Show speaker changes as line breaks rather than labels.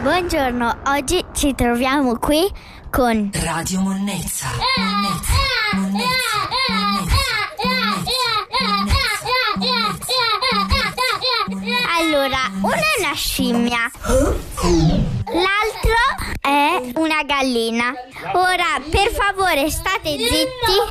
Buongiorno, oggi ci troviamo qui con
Radio Monnezza.
Allora, uno è una scimmia, l'altro è una gallina. Ora, per favore, state zitti